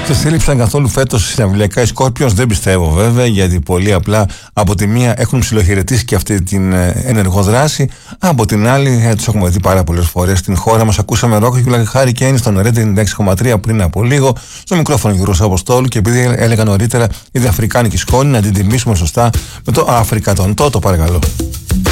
Σε σύλληψαν καθόλου φέτος συναυλιακά οι Scorpions? Δεν πιστεύω βέβαια, γιατί πολύ απλά από τη μία έχουν ψιλοχαιρετήσει και αυτή την ενεργό δράση, από την άλλη τους έχουμε δει πάρα πολλές φορές στην χώρα μας. Ακούσαμε ροκ και Χάρη Κέιν στον Red 96,3 πριν από λίγο, στο μικρόφωνο Γιώργος Αποστόλου, και επειδή έλεγα νωρίτερα η αφρικάνικη σκόνη, να την τιμήσουμε σωστά με το Αφρικατοντό, το παρακαλώ.